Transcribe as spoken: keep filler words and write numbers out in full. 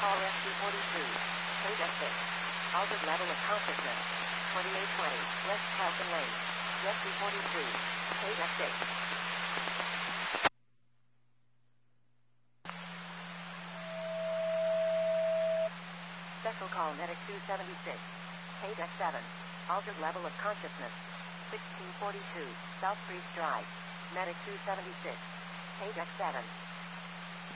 Call Rescue forty-two. Page F six. Altered level of consciousness. twenty-eight twenty. West Carlton Lane. Rescue forty-two. Page F six. Special call Medic two seventy-six. Page F seven. Altered level of consciousness. sixteen forty-two. South Priest Drive. Medic two seventy-six. Page F seven.